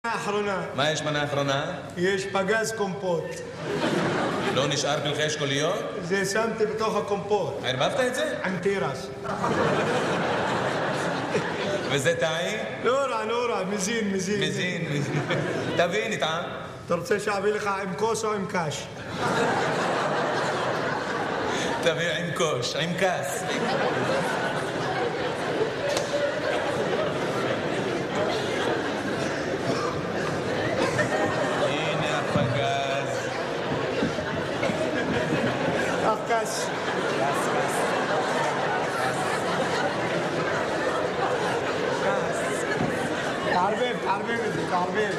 האחרונה. מה יש מנה האחרונה? יש פגז קומפוט. לא נשאר פלחי אשכוליות? זה שמתי בתוך הקומפוט. ערבבת את זה? עם תירס. וזה טעי? לא רע, מזין. מזין. תביא, נטעם. אתה רוצה שאביא לך עם כוס או עם קש? תביא עם קוש, עם כס. הנה הפגז. כס. תערבב את זה, תערבב.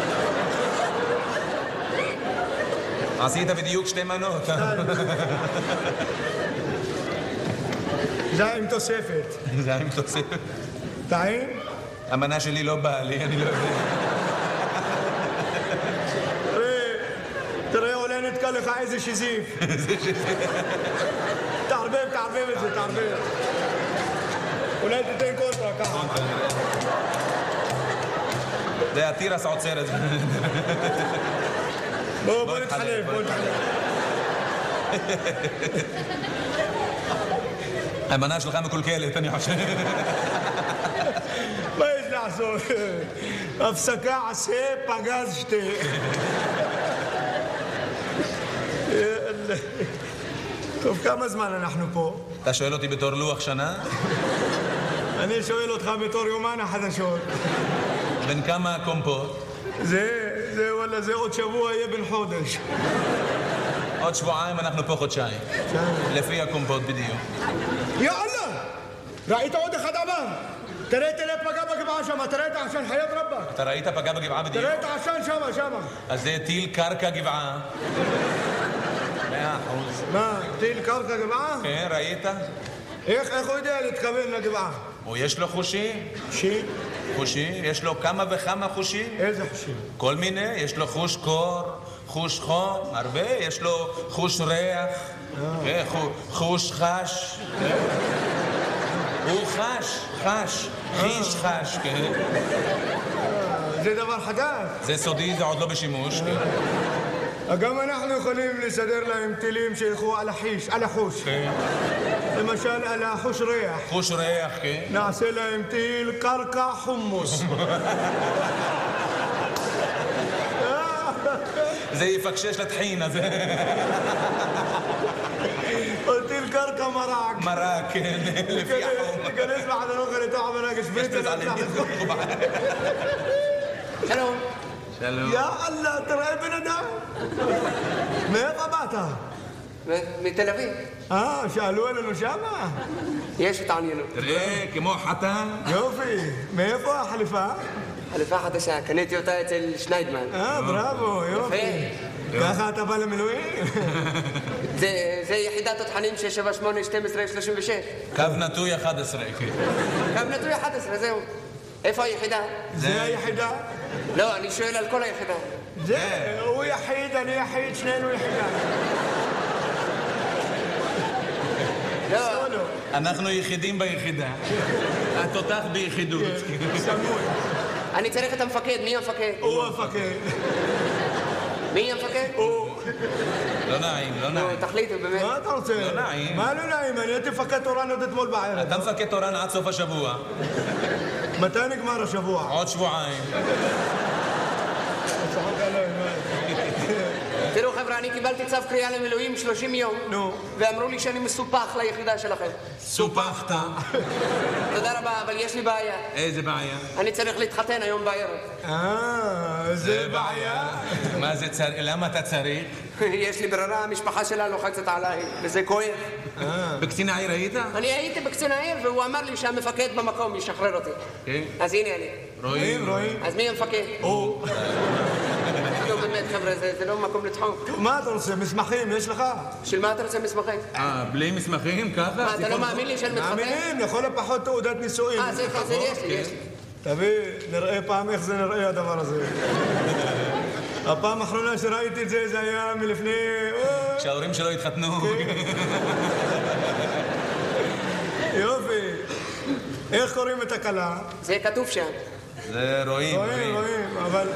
עשית בדיוק 2 מנות. זה עם תוספת. זה עם תוספת. טעים? המנה שלי לא באה לי, אני לא יודע. תראה, אולי נתקע לך איזה שזיף. תערבב את זה, תערבב. אולי תתן קונטרה ככה. זה התירס עוצר את זה. בוא נתחלף. המנה שלך מקולקלת, אני חושב. מה יש לעשות? הפסקה עשה, פגז שתה. טוב, כמה זמן אנחנו פה? אתה שואל אותי בתור לוח שנה? אני שואל אותך בתור יומן החדשות. בין כמה הקומפוט? זה עוד שבוע יהיה בן חודש. עוד שבועיים אנחנו פה חודשיים. לפי הקומפוט בדיוק. יאללה! ראית עוד אחד עבר? תראה פגע בגבעה שם, תראה את העשן, חיית רבק. אתה ראית פגע בגבעה בדיוק? תראה את העשן שם. אז זה טיל קרקע גבעה. 100%. מה, טיל קרקע גבעה? כן, ראית? איך הוא יודע להתכוון לגבעה? או יש לו חושי? חושי? יש לו כמה וכמה חושים? איזה חושים? כל מיני, יש לו חוש קור, חוש חום, הרבה, יש לו חוש ריח, חוש חש. הוא חש, חיש חש, כן. זה דבר חדש. זה סודי, זה עוד לא בשימוש, כן. גם אנחנו יכולים לסדר להם טילים שילכו על החוש. כן. למשל, על החוש ריח. חוש ריח, כן. נעשה להם טיל קרקע חומוס. זה יפקשש לטחין, אז... או טיל קרקע מרק. מרק, כן, לפי החום. תיכנס לחדר אוכל לתוך המרק, שפריץ ונצלח את שלום. שלום. יא אללה, תראה בן אדם. מאיפה באת? מתל אביב. שאלו עלינו שמה? יש התעניינות. תראה, כמו חתן. יופי. מאיפה החליפה? חליפה חדשה, קניתי אותה אצל שניידמן. בראבו, יופי. ככה אתה בא למילואים? זה יחידת התחנים 678-12-36. קו נטוי 11, כן. קו נטוי 11, זהו. איפה היחידה? זה היחידה? לא, אני שואל על כל היחידה. הוא יחיד, אני יחיד, שנינו יחידה. לא. אנחנו יחידים ביחידה. התותח ביחידות. סמוי. אני צריך את המפקד, מי המפקד? הוא המפקד. מי המפקד? הוא. לא נעים. תחליטו באמת. מה אתה רוצה? לא נעים. מה לא נעים? אני הייתי מפקד תורן עוד אתמול בערב. אתה מפקד תורן עד סוף השבוע. מתי נגמר השבוע? עוד שבועיים. תראו חבר'ה, אני קיבלתי צו קריאה למילואים 30 יום. נו. ואמרו לי שאני מסופח ליחידה שלכם. סופחת. תודה רבה, אבל יש לי בעיה. איזה בעיה? אני צריך להתחתן היום בערב. זה בעיה. מה זה צריך? למה אתה צריך? יש לי ברירה, המשפחה שלה לוחצת עליי, וזה כואב. בקצין העיר היית? אני הייתי בקצין העיר, והוא אמר לי שהמפקד במקום ישחרר אותי. כן. אז הנה אני. רואים. אז מי המפקד? הוא. לא באמת חבר'ה, זה לא מקום לצחוק. מה אתה רוצה? מסמכים יש לך? של מה אתה רוצה מסמכים? בלי מסמכים ככה? מה, אתה לא מאמין לי שאני מתחתן? מאמינים, לכל הפחות תעודת נישואים. זה יש לי. תביא, נראה פעם איך זה נראה הדבר הזה. הפעם האחרונה שראיתי את זה היה מלפני... כשההורים שלו התחתנו. יופי. איך קוראים את הכלה? זה כתוב שם. זה רואים. רואים, אבל